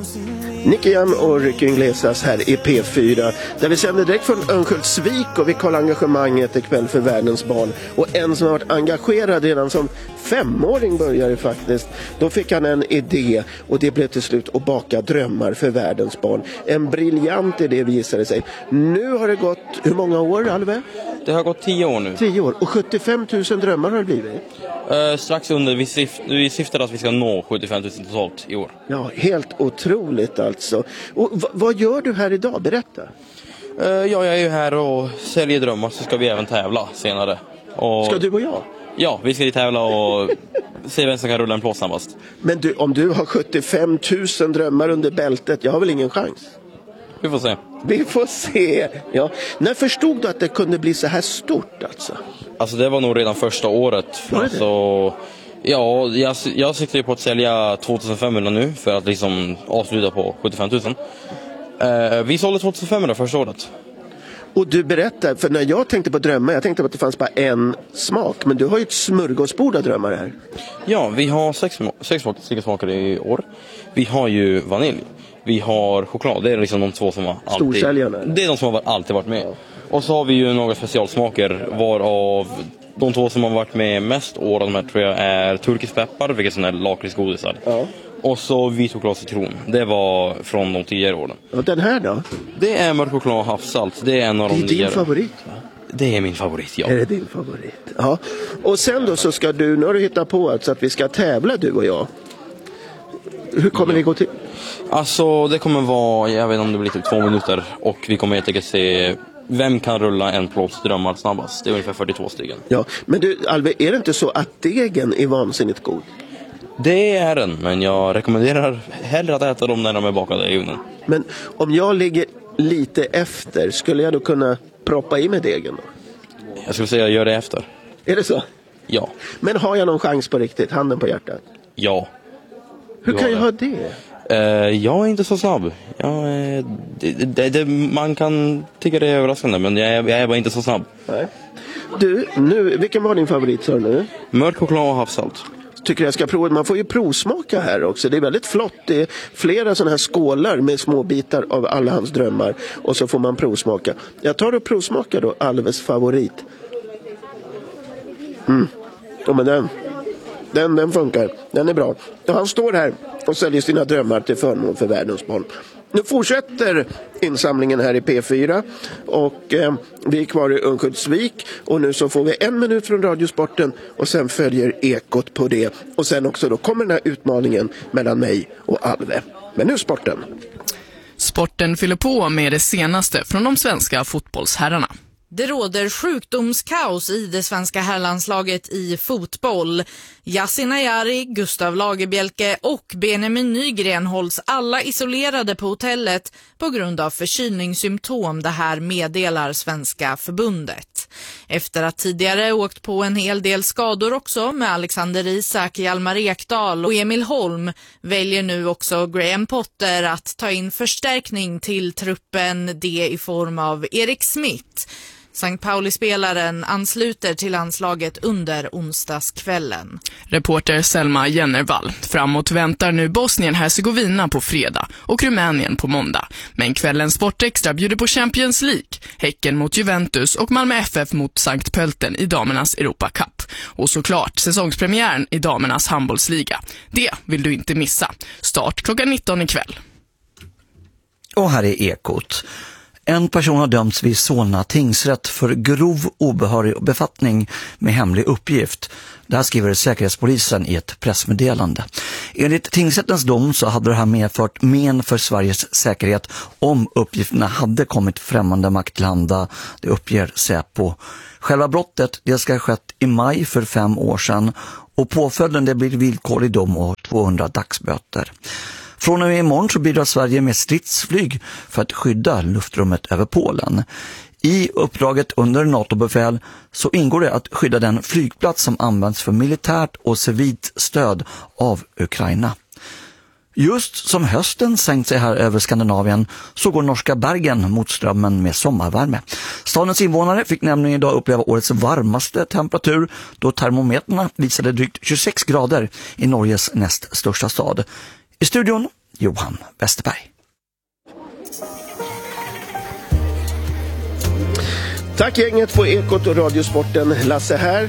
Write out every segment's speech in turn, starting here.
Nicky Jam och Ricky Iglesias här i P4 där vi sänder direkt från Örnsköldsvik och vi kollar engagemanget ikväll för världens barn. Och en som har varit engagerad redan som 5-åring började faktiskt. Då fick han en idé och det blev till slut att baka drömmar för världens barn. En briljant idé visade sig. Nu har det gått, hur många år, Alve? Det har gått 10 år nu. 10 år och 75 000 drömmar har det blivit. Strax under, vi syftar att vi ska nå 75 000 totalt i år. Ja, helt otroligt alltså. Och vad gör du här idag? Berätta. Jag är ju här och säljer drömmar, så ska vi även tävla senare. Ska du och jag? Ja, vi ska tävla och se vem som kan rulla en plåt snabbast. Men om du har 75 000 drömmar under bältet, jag har väl ingen chans? Vi får se. Vi får se, ja. När förstod du att det kunde bli så här stort alltså? Alltså det var nog redan första året. Alltså, ja, jag siktade på att sälja 2500 nu för att liksom avsluta på 75 000. Vi sålde 2500 första året. Och du berättar, för när jag tänkte på drömmar, jag tänkte på att det fanns bara en smak. Men du har ju ett smörgåsbord av drömmar här. Ja, vi har 6 smaker i år. Vi har ju vanilj. Vi har choklad, det är liksom de två som har alltid... Storsäljarna? Det är de som har alltid varit med. Ja. Och så har vi ju några specialsmaker, varav de 2 som har varit med mest år av de här tror jag är turkisk peppar, vilket är sån här lakritsgodisar. Ja. Och så vit choklad citron. Det var från de tidigare åren. Och den här då? Det är mörk choklad havssalt. Det är en av de din favorit, va? Det är min favorit, ja. Är det din favorit? Ja. Och sen då så ska du, nu har du hittat på alltså att vi ska tävla du och jag. Hur kommer det gå till? Alltså det kommer vara, jag vet inte om det blir typ 2 minuter. Och vi kommer helt enkelt se vem kan rulla en plåt drömmar snabbast. Det är ungefär 42 stycken. Ja, men du Alve, är det inte så att degen är vansinnigt god? Det är den, men jag rekommenderar hellre att äta dem när de är bakade i ugnen. Men om jag ligger lite efter, skulle jag då kunna proppa i med degen då? Jag skulle säga gör det efter. Är det så? Ja. Men har jag någon chans på riktigt? Handen på hjärtat? Ja. Hur kan jag ha det? Jag är inte så snabb. Man kan tycka det är överraskande, men jag är bara inte så snabb. Nej. Du, nu, vilken var din favorit så nu? Mörk choklad och havssalt. Tycker jag ska prova. Man får ju provsmaka här också. Det är väldigt flott. Det är flera sådana här skålar med små bitar av alla hans drömmar. Och så får man provsmaka. Jag tar och provsmakar då Alves favorit. Ja, men den funkar. Den är bra. Och han står här och säljer sina drömmar till förmån för världens barn. Nu fortsätter insamlingen här i P4 och vi är kvar i Örnsköldsvik och nu så får vi 1 minut från Radiosporten och sen följer ekot på det och sen också då kommer den här utmaningen mellan mig och Alve. Men nu sporten. Sporten fyller på med det senaste från de svenska fotbollsherrarna. Det råder sjukdomskaos i det svenska herrlandslaget i fotboll. Yasin Ayari, Gustav Lagerbielke och Benjamin Nygren hålls alla isolerade på hotellet på grund av förkylningssymptom, det här meddelar Svenska förbundet. Efter att tidigare åkt på en hel del skador också med Alexander Isak, Hjalmar Ekdal och Emil Holm väljer nu också Graham Potter att ta in förstärkning till truppen, det i form av Erik Smith. St. Pauli-spelaren ansluter till landslaget under onsdagskvällen. Reporter Selma Jennervall. Framåt väntar nu Bosnien-Hercegovina på fredag och Rumänien på måndag. Men kvällens Sportextra bjuder på Champions League, Häcken mot Juventus och Malmö FF mot Sankt Pölten i damernas Europa Cup. Och såklart säsongspremiären i damernas handbollsliga. Det vill du inte missa. Start klockan 19 ikväll. Och här är ekot. En person har dömts vid Solna tingsrätt för grov obehörig befattning med hemlig uppgift. Det här skriver Säkerhetspolisen i ett pressmeddelande. Enligt tingsrättens dom så hade det här medfört men för Sveriges säkerhet om uppgifterna hade kommit främmande makt till handa. Det uppger Säpo. Själva brottet det ska ha skett i maj för 5 år sedan och påföljden det blir villkorlig dom och 200 dagsböter. Från och med imorgon så bidrar Sverige med stridsflyg för att skydda luftrummet över Polen. I uppdraget under NATO-befäl så ingår det att skydda den flygplats som används för militärt och civilt stöd av Ukraina. Just som hösten sänkt sig här över Skandinavien så går norska Bergen mot strömmen med sommarvärme. Stadens invånare fick nämligen idag uppleva årets varmaste temperatur då termometerna visade drygt 26 grader i Norges näst största stad. I studion Johan Westerberg. Tack gänget på Ekot och Radiosporten. Lasse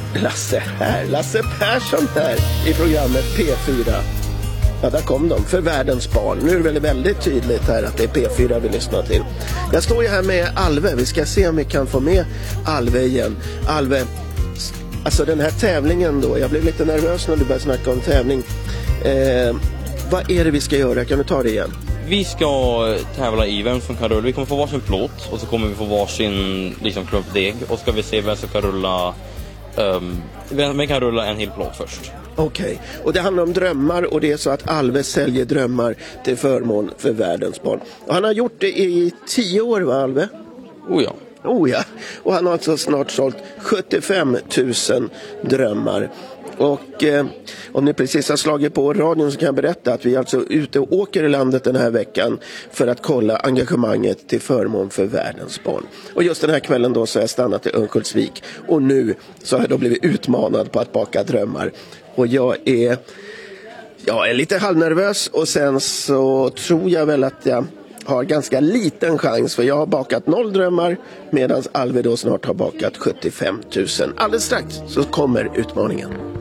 Persson här i programmet P4. Ja, där kom de, för världens barn. Nu är det väldigt tydligt här att det är P4 vi lyssnar till. Jag står ju här med Alve. Vi ska se om vi kan få med Alve igen. Alve, alltså den här tävlingen då. Jag blev lite nervös när du började snacka om tävling. Vad är det vi ska göra? Kan du ta det igen? Vi ska tävla i vem som kan rulla. Vi kommer få varsin plåt och så kommer vi få varsin klumpdeg. Och ska vi se vem som kan rulla... vem kan rulla en hel plåt först. Okej, och det handlar om drömmar och det är så att Alve säljer drömmar till förmån för världens barn. Och han har gjort det i 10 år, va Alve? Oh ja, och han har alltså snart sålt 75 000 drömmar. Och om ni precis har slagit på radion så kan jag berätta att vi alltså ute och åker i landet den här veckan för att kolla engagemanget till förmån för världens barn. Och just den här kvällen då så har jag stannat i Örnsköldsvik och nu så har jag då blivit utmanad på att baka drömmar. Och jag är lite halvnervös och sen så tror jag väl att jag har ganska liten chans för jag har bakat 0 drömmar medan Alve då snart har bakat 75 000. Alldeles strax så kommer utmaningen.